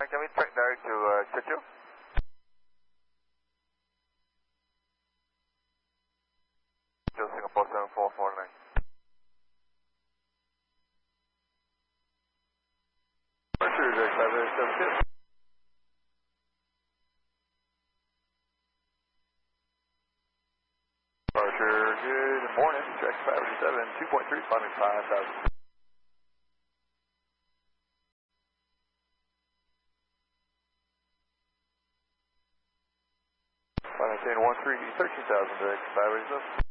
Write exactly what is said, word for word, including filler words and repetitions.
can we track direct to uh, Churchill? Singapore seven four four nine. Departure direct five eight seven two. Departure, good morning, track five eight seven, two point three, climbing five thousand. Maintain one three, thirteen thousand direct five eight seven.